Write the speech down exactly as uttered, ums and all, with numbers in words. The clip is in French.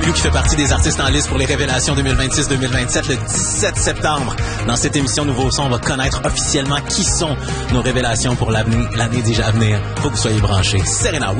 Clou qui fait partie des artistes en liste pour les révélations deux mille vingt-six deux mille vingt-sept le dix-sept septembre. Dans cette émission Nouveau Son, on va connaître officiellement qui sont nos révélations pour l'année déjà à venir. Faut que vous soyez branchés. Serena.